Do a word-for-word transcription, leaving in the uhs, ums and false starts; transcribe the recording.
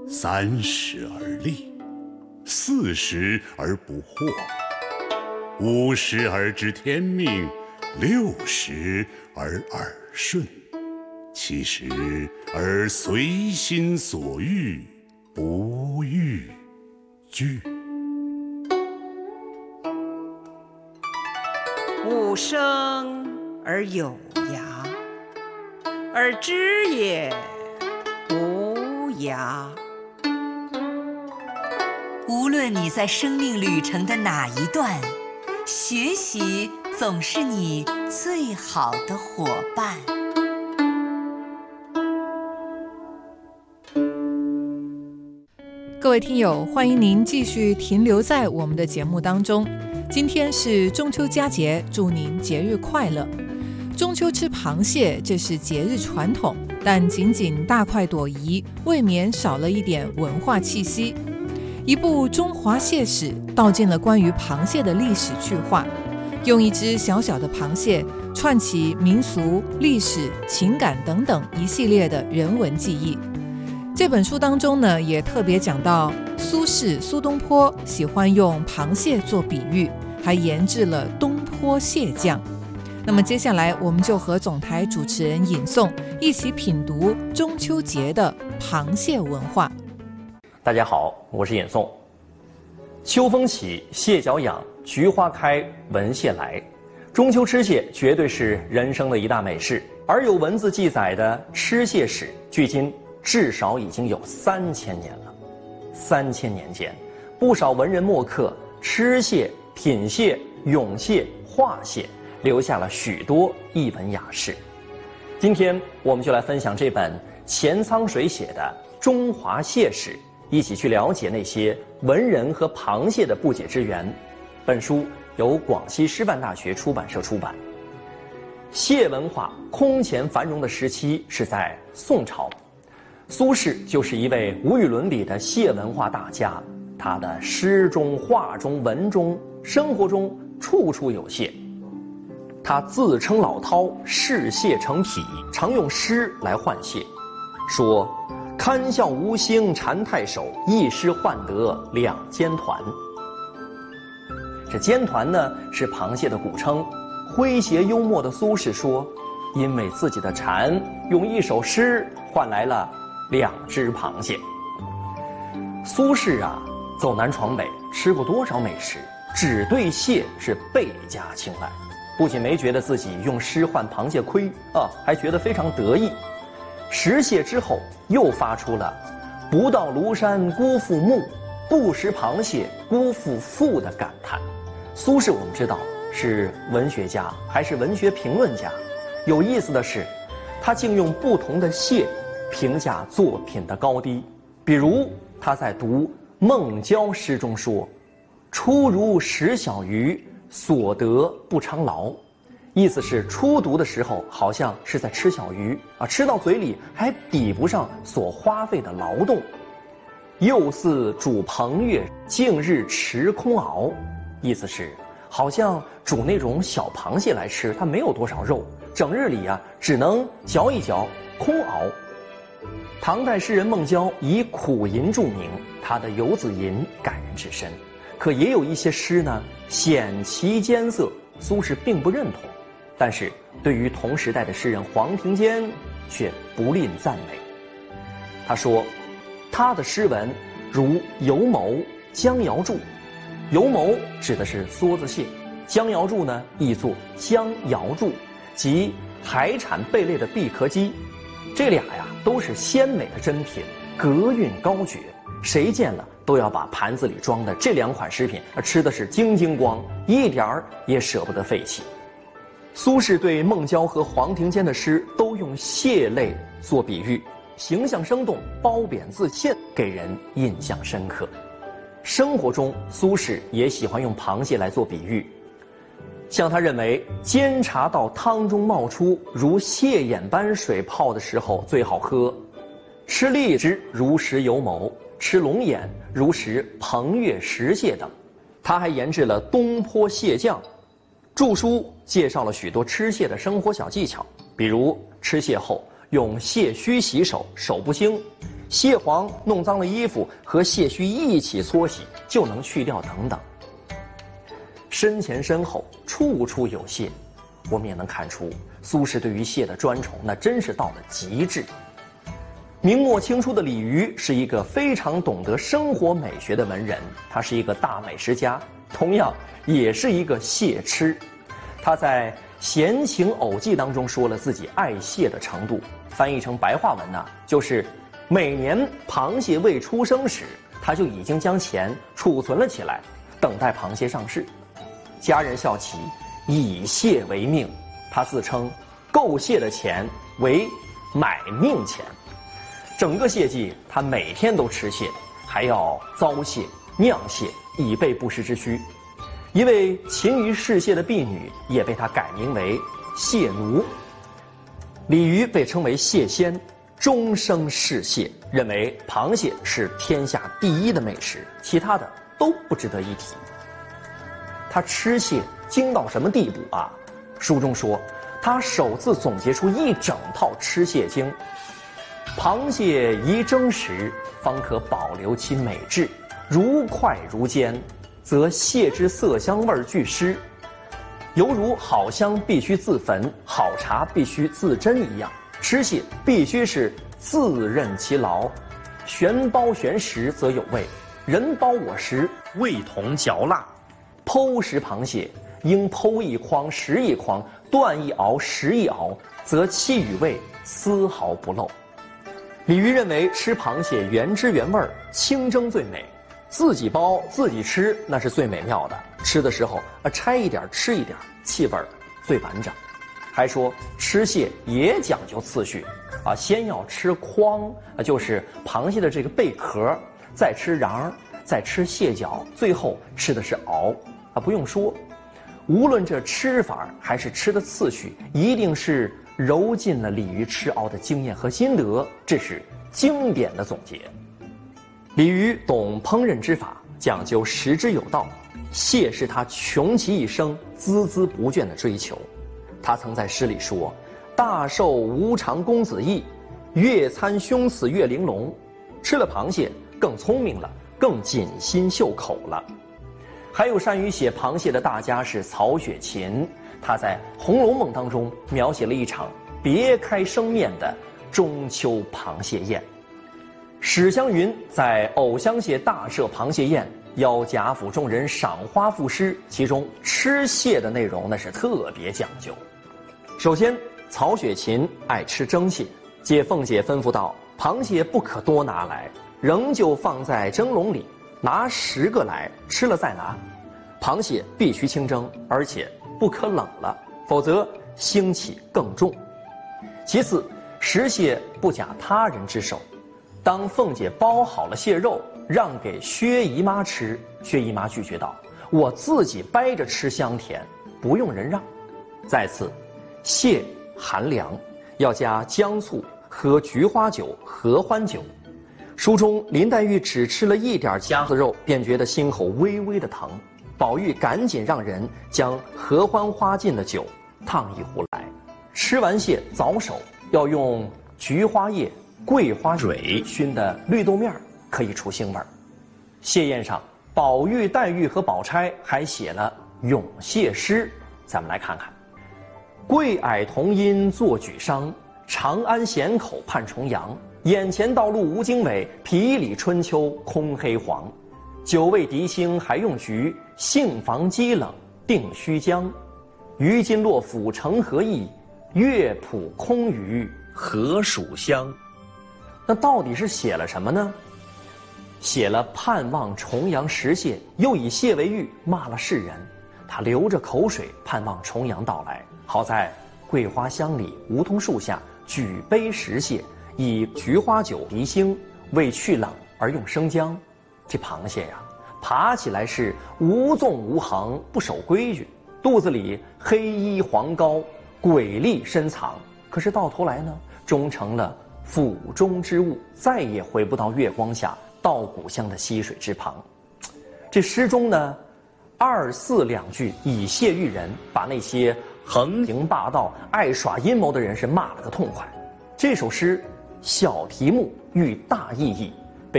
三十而立，四十而不惑，五十而知天命，六十而耳顺，七十而随心所欲，不逾矩。 吾生而有涯，而知也无涯。 无论你在生命旅程的哪一段，学习总是你最好的伙伴。 各位听友，欢迎您继续停留在我们的节目当中。今天是中秋佳节，祝您节日快乐。中秋吃螃蟹，这是节日传统，但仅仅大快朵颐，未免少了一点文化气息。一部《中华蟹史》道尽了关于螃蟹的历史趣话，用一只小小的螃蟹串起民俗、历史、情感等等一系列的人文记忆。这本书当中呢，也特别讲到苏轼苏东坡喜欢用螃蟹做比喻，还研制了东坡蟹酱。那么接下来我们就和总台主持人尹颂一起品读中秋节的螃蟹文化。 大家好，我是尹颂。秋风起，蟹脚痒，菊花开，闻蟹来。中秋吃蟹绝对是人生的一大美事，而有文字记载的吃蟹史，距今至少已经有三千年了。三千年间，不少文人墨客吃蟹、品蟹、咏蟹、画蟹，留下了许多一文雅士。今天我们就来分享这本钱苍水写的《中华蟹史》，一起去了解那些文人和螃蟹的不解之缘。本书由广西师范大学出版社出版。蟹文化空前繁荣的时期是在宋朝，苏轼就是一位无与伦比的蟹文化大家，他的诗中、画中、文中、生活中处处有蟹。他自称老饕，视蟹成癖，常用诗来唤蟹，说堪笑吴兴缠太守，一诗换得两尖团。这尖团呢，是螃蟹的古称。诙谐幽默的苏轼说，因为自己的蝉用一首诗换来了两只螃蟹。苏轼啊，走南闯北，吃过多少美食，只对蟹是倍加青睐。不仅没觉得自己用诗换螃蟹亏啊，还觉得非常得意。食蟹之后，又发出了“不到庐山辜负木，不食螃蟹辜负父”的感叹。苏轼我们知道是文学家，还是文学评论家。有意思的是，他竟用不同的蟹评价作品的高低。比如他在读孟郊诗中说：“初如食小鱼，所得不昌劳。”意思是初读的时候好像是在吃小鱼啊，吃到嘴里还比不上所花费的劳动。又似煮彭越，近日持空熬。意思是好像煮那种小螃蟹来吃，它没有多少肉，整日里啊只能嚼一嚼，空熬。唐代诗人孟郊以苦吟著名，他的《游子吟》感人至深。可也有一些诗呢显其艰涩，苏轼并不认同。但是对于同时代的诗人黄庭坚却不吝赞美。他说，他的诗文如游谋、江瑶柱。游谋指的是梭子蟹，江瑶柱呢译作江瑶柱，即海产贝类的闭壳鸡。这俩呀都是鲜美的珍品，格韵高绝，谁见了都要把盘子里装的这两款食品吃的是精精光，一点儿也舍不得废弃。苏轼对孟郊和黄庭坚的诗都用蟹类做比喻，形象生动，褒贬自现，给人印象深刻。生活中，苏轼也喜欢用螃蟹来做比喻，像他认为煎茶到汤中冒出如蟹眼般水泡的时候最好喝，吃荔枝如食油獴，吃龙眼如食彭越石蟹等。他还研制了东坡蟹酱，著书介绍了许多吃蟹的生活小技巧，比如吃蟹后用蟹须洗手，手不腥； 蟹黄弄脏了衣服和蟹须一起搓洗就能去掉等等。身前身后处处有蟹，我们也能看出苏轼对于蟹的专宠那真是到了极致。明末清初的李渔是一个非常懂得生活美学的文人，他是一个大美食家，同样也是一个蟹痴。他在《闲情偶记》当中说了自己爱蟹的程度，翻译成白话文呢、啊，就是每年螃蟹未出生时，他就已经将钱储存了起来，等待螃蟹上市。家人笑其以蟹为命，他自称购蟹的钱为买命钱。整个蟹季，他每天都吃蟹，还要糟蟹、酿蟹，以备不时之需。一位勤于侍蟹的婢女也被他改名为蟹奴。李渔被称为蟹仙，终生侍蟹，认为螃蟹是天下第一的美食，其他的都不值得一提。他吃蟹精到什么地步啊？书中说，他首次总结出一整套吃蟹经。螃蟹宜蒸时，方可保留其美质；如快如煎，则蟹之色香味俱失。犹如好香必须自焚，好茶必须自斟一样，吃蟹必须是自任其劳。旋包旋食则有味，人包我食，味同嚼蜡。剖食螃蟹，应剖一筐食一筐，断一螯食一螯，则气与味丝毫不漏。李渔认为吃螃蟹原汁原味儿，清蒸最美，自己包自己吃那是最美妙的。吃的时候啊，拆一点吃一点，气味最完整。还说吃蟹也讲究次序啊，先要吃筐啊，就是螃蟹的这个贝壳，再吃瓤，再吃蟹脚，最后吃的是螯啊。不用说，无论这吃法还是吃的次序，一定是揉进了鲤鱼吃螯的经验和心得，这是经典的总结。李渔懂烹饪之法，讲究食之有道，蟹是他穷其一生孜孜不倦的追求。他曾在诗里说：“大寿无常公子义，越餐凶死越玲珑。”吃了螃蟹更聪明了，更锦心绣口了。还有善于写螃蟹的大家是曹雪芹，他在《红楼梦》当中描写了一场别开生面的中秋螃蟹宴。史湘云在《藕香榭大设螃蟹宴》邀贾府众人赏花赋诗，其中吃蟹的内容那是特别讲究。首先，曹雪芹爱吃蒸蟹，接凤姐吩咐道：“螃蟹不可多拿来，仍旧放在蒸笼里，拿十个来，吃了再拿。螃蟹必须清蒸，而且不可冷了，否则腥气更重。其次，食蟹不假他人之手。当凤姐包好了蟹肉，让给薛姨妈吃，薛姨妈拒绝道：“我自己掰着吃香甜，不用人让。”再次，蟹寒凉，要加姜醋，喝菊花酒、合欢酒。书中林黛玉只吃了一点夹子肉，便觉得心口微微的疼。宝玉赶紧让人将合欢花浸的酒烫一壶来。吃完蟹早手要用菊花叶、桂花水熏的绿豆面，可以除腥味儿。蟹宴上，宝玉、黛玉和宝钗还写了咏蟹诗，咱们来看看：桂霭同音作举觞，长安咸口盼重阳。眼前道路无经纬，皮里春秋空黑黄。久未敌星还用菊，杏房积冷定须将。于今洛府成何意？乐谱空余何属乡？那到底是写了什么呢？写了盼望重阳食蟹，又以蟹为喻，骂了世人。他流着口水盼望重阳到来，好在桂花香里梧桐树下举杯食蟹，以菊花酒提腥，为去冷而用生姜。这螃蟹呀，爬起来是无纵无横，不守规矩，肚子里黑衣黄膏，诡丽深藏。可是到头来呢，终成了腹中之物，再也回不到月光下稻谷香的溪水之旁。这诗中呢，二四两句以蟹喻人，把那些横行霸道、爱耍阴谋的人是骂了个痛快。这首诗小题目寓大意义。